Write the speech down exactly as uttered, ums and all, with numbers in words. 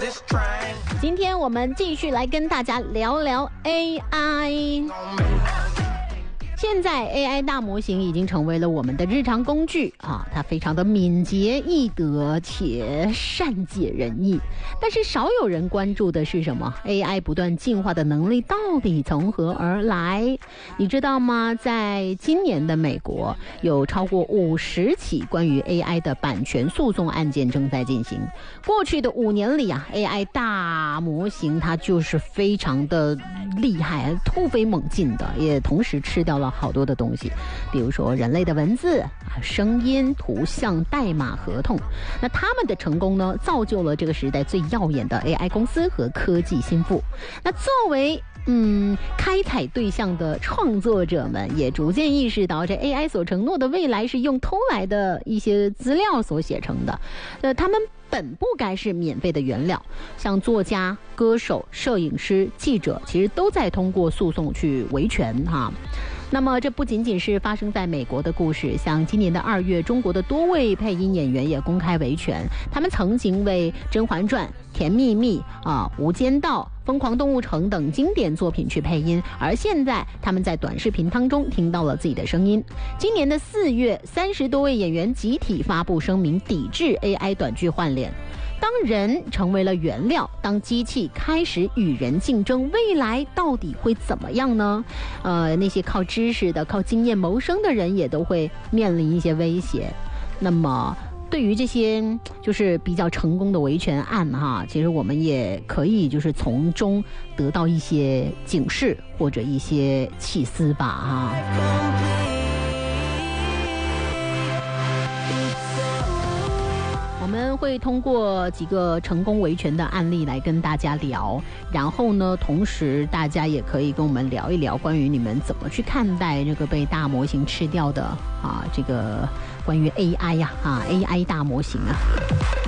今天我们继续来跟大家聊聊 A I。现在 A I 大模型已经成为了我们的日常工具啊，它非常的敏捷易得且善解人意。但是少有人关注的是什么？ A I 不断进化的能力到底从何而来？你知道吗？在今年的美国，有超过五十起关于 A I 的版权诉讼案件正在进行。过去的五年里啊 ，A I 大模型它就是非常的厉害，突飞猛进的，也同时吃掉了好多的东西，比如说人类的文字、声音、图像、代码、合同。那他们的成功呢，造就了这个时代最耀眼的 A I 公司和科技新富。那作为嗯，开采对象的创作者们也逐渐意识到，这 A I 所承诺的未来是用偷来的一些资料所写成的，呃，他们本不该是免费的原料。像作家、歌手、摄影师、记者，其实都在通过诉讼去维权哈。那么这不仅仅是发生在美国的故事，像今年的二月，中国的多位配音演员也公开维权，他们曾经为《甄嬛传》、《甜蜜蜜》啊、《无间道》、《疯狂动物城》等经典作品去配音，而现在他们在短视频当中听到了自己的声音。今年的四月，三十多位演员集体发布声明，抵制 A I 短剧换脸。当人成为了原料，当机器开始与人竞争，未来到底会怎么样呢？呃，那些靠知识的、靠经验谋生的人也都会面临一些威胁。那么对于这些就是比较成功的维权案哈，其实我们也可以就是从中得到一些警示或者一些启思吧哈。我们会通过几个成功维权的案例来跟大家聊，然后呢，同时大家也可以跟我们聊一聊关于你们怎么去看待这个被大模型吃掉的啊，这个关于 A I 呀啊 A I 大模型啊。